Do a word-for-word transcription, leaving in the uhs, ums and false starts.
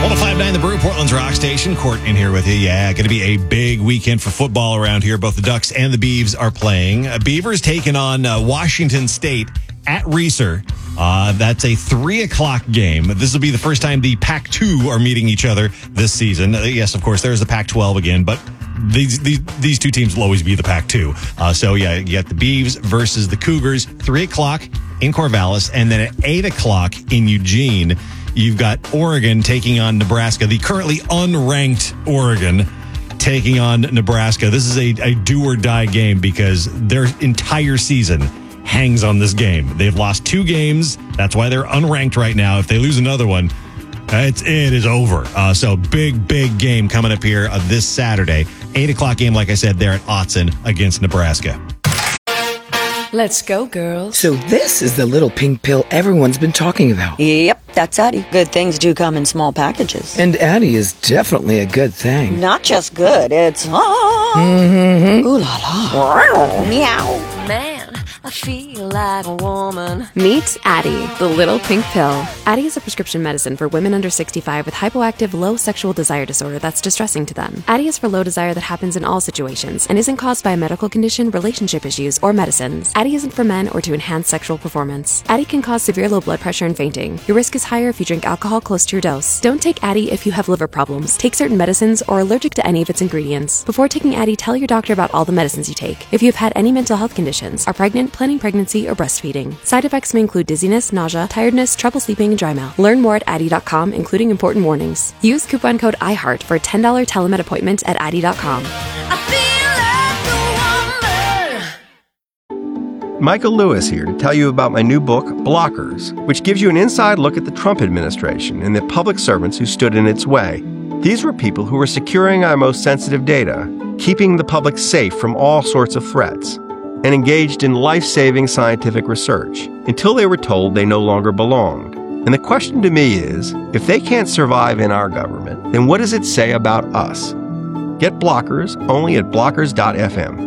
one oh five point nine The Brew, Portland's rock station. Court in here with you. Yeah, going to be a big weekend for football around here. Both the Ducks and the Beavs are playing. Uh, Beavers taking on uh, Washington State at Reser. Uh, that's a three o'clock game. This will be the first time the Pac two are meeting each other this season. Uh, yes, of course, there's the Pac twelve again, but these these, these two teams will always be the Pac two. Uh, so, yeah, you got the Beavs versus the Cougars, three o'clock in Corvallis, and then at eight o'clock in Eugene, you've got Oregon taking on Nebraska, the currently unranked Oregon taking on Nebraska. This is a, a do-or-die game because their entire season hangs on this game. They've lost two games. That's why they're unranked right now. If they lose another one, it's, it is over. Uh, so big, big game coming up here uh, this Saturday. eight o'clock game, like I said, there at Autzen against Nebraska. Let's go, girls. So this is the little pink pill everyone's been talking about. Yep, that's Addie. Good things do come in small packages. And Addie is definitely a good thing. Not just good, it's... Ah, Mm-hmm. ooh la la. Meow. Man, I feel like a woman. Meet Addie, the little pink pill. Addie is a prescription medicine for women under sixty-five with hypoactive low sexual desire disorder that's distressing to them. Addie is for low desire that happens in all situations and isn't caused by a medical condition, relationship issues, or medicines. Addie isn't for men or to enhance sexual performance. Addie can cause severe low blood pressure and fainting. Your risk is higher if you drink alcohol close to your dose. Don't take Addie if you have liver problems, take certain medicines, or are allergic to any of its ingredients. Before taking Addie, tell your doctor about all the medicines you take. If you have had any mental health conditions, are pregnant, planning pregnancy, or breastfeeding. Side effects may include dizziness, nausea, tiredness, trouble sleeping, and dry mouth. Learn more at Addie dot com, including important warnings. Use coupon code IHEART for a ten dollars telemed appointment at Addie dot com. Michael Lewis here to tell you about my new book, Blockers, which gives you an inside look at the Trump administration and the public servants who stood in its way. These were people who were securing our most sensitive data, keeping the public safe from all sorts of threats, and engaged in life-saving scientific research until they were told they no longer belonged. And the question to me is, if they can't survive in our government, then what does it say about us? Get Blockers only at blockers dot f m.